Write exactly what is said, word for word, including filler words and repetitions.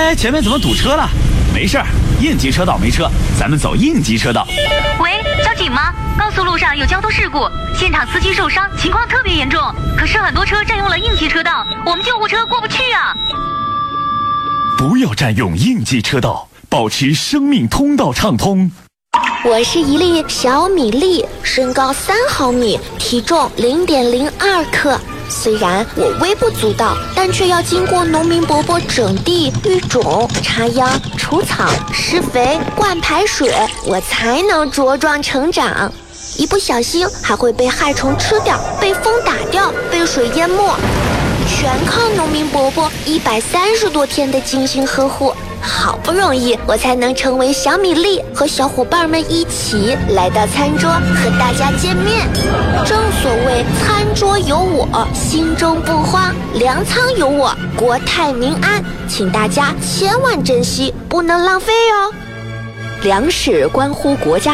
哎，前面怎么堵车了？没事儿，应急车道没车，咱们走应急车道。 喂，交警吗？高速路上有交通事故，现场司机受伤，情况特别严重。可是很多车占用了应急车道，我们救护车过不去啊。 不要占用应急车道，保持生命通道畅通。 我是一粒小米粒，身高三毫米，体重零点零二克。虽然我微不足道，但却要经过农民伯伯整地、育种、插秧、除草、施肥、灌排水，我才能茁壮成长。一不小心还会被害虫吃掉，被风打掉，被水淹没，全靠农民伯伯一百三十多天的精心呵护。好不容易我才能成为小米粒，和小伙伴们一起来到餐桌和大家见面。正所谓餐桌有我，心中不慌；粮仓有我，国泰民安。请大家千万珍惜，不能浪费哦。 粮食关乎国家